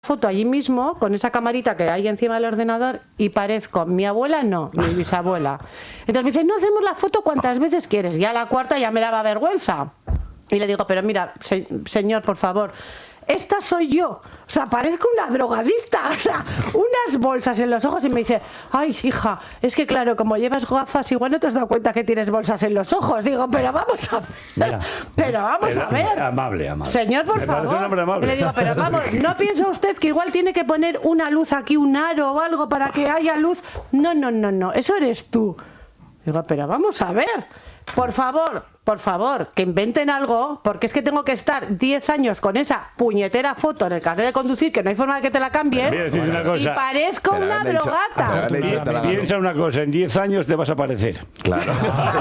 foto allí mismo con esa camarita que hay encima del ordenador y parezco mi abuela, no, mi bisabuela. Entonces me dice, no, hacemos la foto cuantas veces quieres. Ya la cuarta ya me daba vergüenza. Y le digo, pero mira, señor, por favor, esta soy yo. O sea, parezco una drogadicta. O sea, unas bolsas en los ojos y me dice, ay, hija, es que claro, como llevas gafas, igual no te has dado cuenta que tienes bolsas en los ojos. Digo, pero vamos a ver. Mira, pero vamos a ver. Amable. Señor, por favor. Le digo, pero vamos, ¿no piensa usted que igual tiene que poner una luz aquí, un aro o algo para que haya luz? No, eso eres tú. Digo, pero vamos a ver. Por favor, que inventen algo, porque es que tengo que estar 10 años con esa puñetera foto en el carnet de conducir, que no hay forma de que te la cambien, y parezco una drogata. Piensa una cosa, en 10 años te vas a parecer. Claro.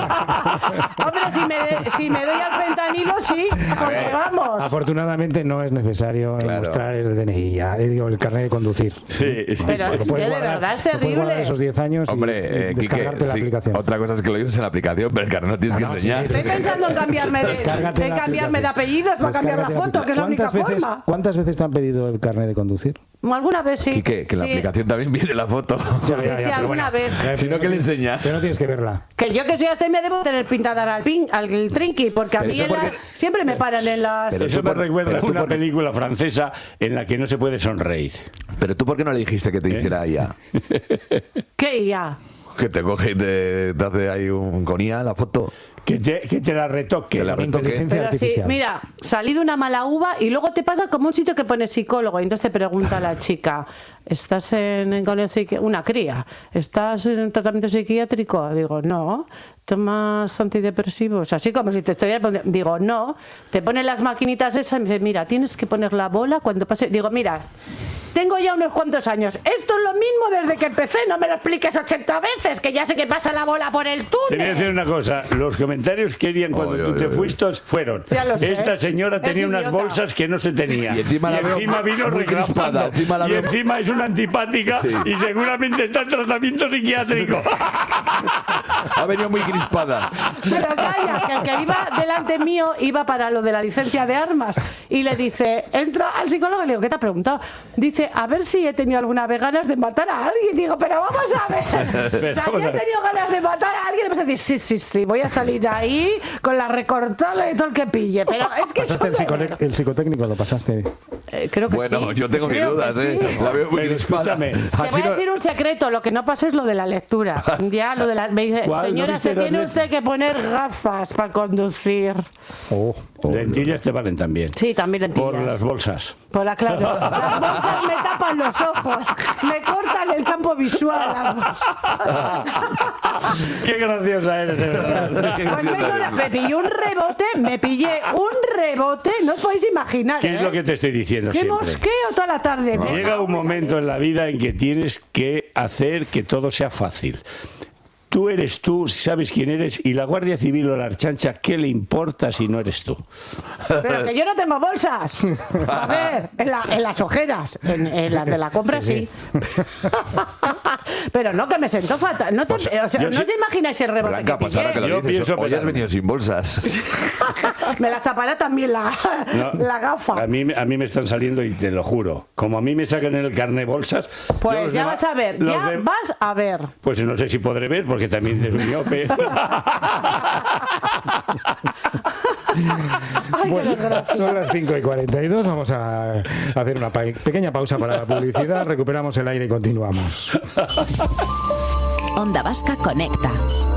Hombre, si me doy al fentanilo, sí, porque vamos. Afortunadamente no es necesario mostrar el DNI, el carnet de conducir. Sí. Pero es que de verdad es terrible. Puedes guardar esos 10 años y descargarte la aplicación. Otra cosa es que lo lleves en la aplicación, pero el carnet no tienes que enseñar. Estoy pensando en cambiarme de apellidos para cambiar la foto, que es la única forma. ¿Cuántas veces te han pedido el carnet de conducir? Alguna vez sí. Que en la aplicación también viene la foto. Sí, alguna vez. Si no, que le enseñas. Pero no tienes que verla. Que yo que soy hasta me debo tener pintada al trinqui, porque a mí siempre me paran en las... Eso me recuerda a una película francesa en la que no se puede sonreír. Pero tú, ¿por qué no le dijiste que te hiciera IA? ¿Qué IA? Que te coge y te hace ahí con IA la foto. Que te la retoque. Que la retoque. Pero sí, mira, salí de una mala uva y luego te pasa como un sitio que pone psicólogo y entonces te pregunta a la chica, ¿estás una cría? ¿Estás en tratamiento psiquiátrico? Digo, no. ¿Tomas antidepresivos? Así como si te estoy poniendo. Digo, no. Te ponen las maquinitas esas y me dice, mira, tienes que poner la bola cuando pase. Digo, mira, tengo ya unos cuantos años. Esto es lo mismo desde que empecé. No me lo expliques 80 veces, que ya sé que pasa la bola por el túnel. Te voy a decir una cosa. Los comentarios que harían cuando tú te fuiste fueron, esta señora tenía unas bolsas que no se tenía. Y encima vino reclampando. Y encima es una antipática y seguramente está en tratamiento psiquiátrico. Ha venido muy crispada. Pero calla, que el que iba delante mío iba para lo de la licencia de armas y le dice, entra al psicólogo y le digo, ¿qué te ha preguntado? Dice, a ver si he tenido alguna vez ganas de matar a alguien. Digo, pero vamos a ver. O sea, si has tenido ganas de matar a alguien, le vas a decir, sí, voy a salir ahí con la recortada y todo el que pille. Pero es que el psicotécnico lo pasaste. Creo que bueno, sí. yo tengo mis dudas, sí. La veo muy escúchame. Te voy a decir un secreto, lo que no pasa es lo de la lectura. Ya, lo de la... Me dice, señora, se tiene usted que poner gafas para conducir. Lentillas te valen también. Sí, también lentillas. Por las bolsas. Claro. Las bolsas me tapan los ojos. Me cortan el campo visual las bolsas. Qué graciosa eres, de verdad. Pues me pillé un rebote, no os podéis imaginar. ¿Qué es lo que te estoy diciendo Qué siempre? mosqueo toda la tarde. Llega un momento en la vida en que tienes que hacer que todo sea fácil. Tú eres tú, sabes quién eres, y la Guardia Civil o la Archancha, ¿qué le importa si no eres tú? Pero que yo no tengo bolsas. A ver, en las ojeras, en las de la compra sí. Pero no, que me sentó fatal. No se imagináis el rebote. Blanca, pues ahora que lo dices, hoy has venido sin bolsas. Me las tapará también la gafa. A mí me están saliendo, y te lo juro, como a mí me sacan en el carné bolsas... Pues ya vas a ver, vas a ver. Pues no sé si podré ver, porque también es miope. Bueno, son las 5:42. Vamos a hacer una pequeña pausa para la publicidad. Recuperamos el aire y continuamos. Onda Vasca Conecta.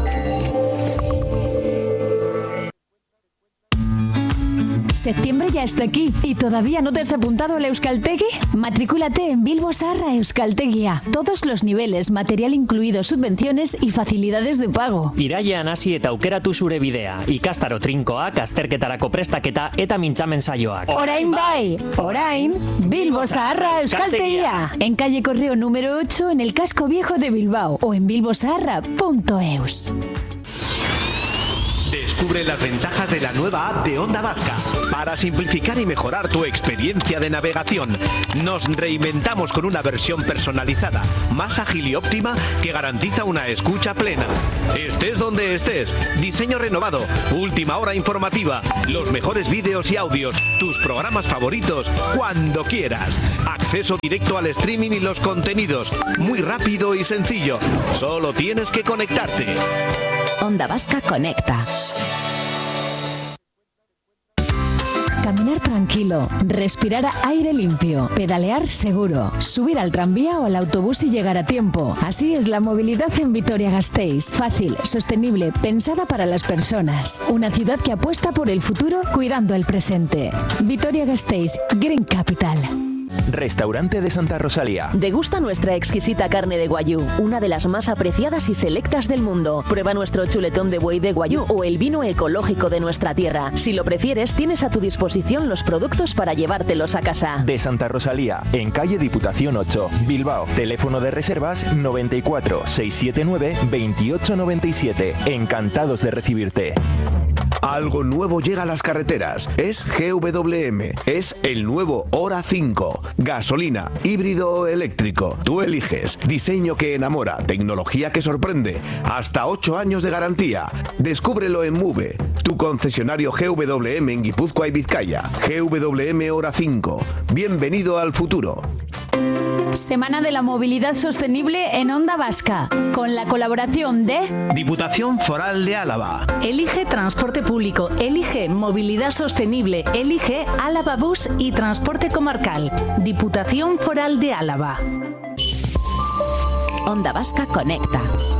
Septiembre ya está aquí y ¿todavía no te has apuntado al Euskaltegi? Matrículate en Bilbo Zaharra Euskaltegia. Todos los niveles, material incluido, subvenciones y facilidades de pago. Irailean hasi eta aukeratu zure bidea. Ikastaro trinkoak, azterketarako prestaketa eta mintzamen saioak. Orain bai, orain, Bilbo Zaharra Euskaltegia. En calle Correo número 8 en el casco viejo de Bilbao o en bilbozaharra.eus. descubre las ventajas de la nueva app de Onda Vasca. Para simplificar y mejorar tu experiencia de navegación, nos reinventamos con una versión personalizada, más ágil y óptima que garantiza una escucha plena. Estés donde estés, diseño renovado, última hora informativa, los mejores vídeos y audios, tus programas favoritos, cuando quieras. Acceso directo al streaming y los contenidos, muy rápido y sencillo. Solo tienes que conectarte. Onda Vasca conecta. Caminar tranquilo, respirar aire limpio, pedalear seguro, subir al tranvía o al autobús y llegar a tiempo. Así es la movilidad en Vitoria-Gasteiz. Fácil, sostenible, pensada para las personas. Una ciudad que apuesta por el futuro cuidando el presente. Vitoria-Gasteiz, Green Capital. Restaurante de Santa Rosalía. Degusta nuestra exquisita carne de guayú, una de las más apreciadas y selectas del mundo. Prueba nuestro chuletón de buey de guayú o el vino ecológico de nuestra tierra. Si lo prefieres, tienes a tu disposición los productos para llevártelos a casa. De Santa Rosalía, en calle Diputación 8, Bilbao. Teléfono de reservas 94 679 2897. Encantados de recibirte. Algo nuevo llega a las carreteras. Es GWM. Es el nuevo Hora 5. Gasolina, híbrido o eléctrico. Tú eliges. Diseño que enamora. Tecnología que sorprende. Hasta 8 años de garantía. Descúbrelo en Move. Tu concesionario GWM en Guipúzcoa y Vizcaya. GWM Hora 5. Bienvenido al futuro. Semana de la Movilidad Sostenible en Onda Vasca, con la colaboración de Diputación Foral de Álava. Elige transporte público, elige movilidad sostenible, elige Álava Bus y transporte comarcal. Diputación Foral de Álava. Onda Vasca conecta.